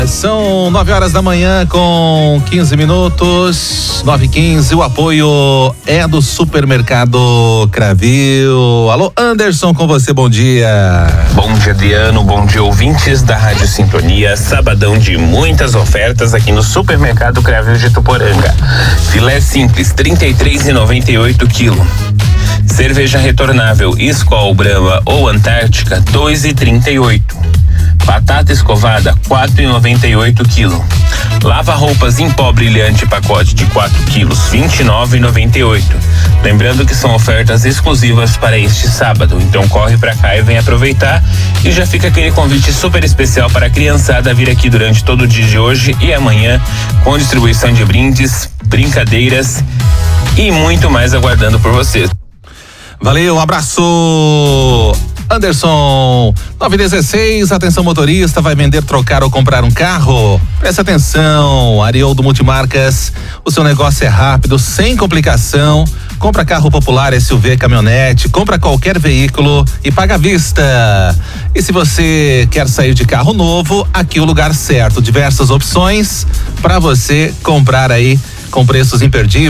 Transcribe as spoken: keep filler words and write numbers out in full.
São nove horas da manhã com quinze minutos, nove e quinze. O apoio é do Supermercado Cravil. Alô, Anderson, com você, bom dia. Bom dia, Adriano, bom dia, ouvintes da Rádio Sintonia. Sabadão de muitas ofertas aqui no Supermercado Cravil de Tuporanga. Filé simples, trinta e três reais e noventa e oito quilo. Cerveja retornável Skol, Brahma ou Antártica, dois e trinta e oito. Batata escovada, quatro e noventa e oito quilo. Lava roupas em pó brilhante, pacote de quatro quilos, vinte e nove e noventa e oito. Lembrando que são ofertas exclusivas para este sábado, então corre pra cá e vem aproveitar. E já fica aquele convite super especial para a criançada vir aqui durante todo o dia de hoje e amanhã, com distribuição de brindes, brincadeiras e muito mais aguardando por vocês. Valeu, um abraço, Anderson. nove e dezesseis, atenção motorista, vai vender, trocar ou comprar um carro? Preste atenção, Arioldo Multimarcas, o seu negócio é rápido, sem complicação. Compra carro popular, S U V, caminhonete, compra qualquer veículo e paga à vista. E se você quer sair de carro novo, aqui é o lugar certo, diversas opções para você comprar aí com preços imperdíveis.